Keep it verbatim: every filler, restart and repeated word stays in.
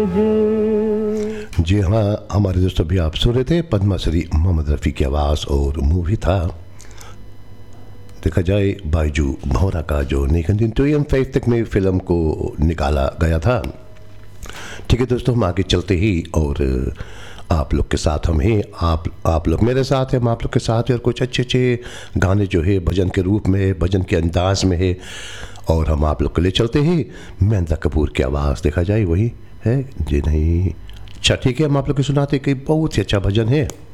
लीजिए। जी हाँ हमारे दोस्तों भी आप सुन रहे थे पद्मश्री मोहम्मद रफ़ी की आवाज़ और मूवी था देखा जाए बायजू भौरा का जो नाइनटीन पचपन तक में फिल्म को निकाला गया था। ठीक है दोस्तों हम आगे चलते ही और आप लोग के साथ हम हैं आप आप लोग मेरे साथ हैं हम आप लोग के साथ हैं और कुछ अच्छे अच्छे गाने जो है भजन के रूप में है भजन के अंदाज में है और हम आप लोग के लिए चलते हैं मेहंदा कपूर की आवाज़ देखा जाए वही है जी नहीं अच्छा ठीक है हम आप लोग को सुनाते कि बहुत ही अच्छा भजन है।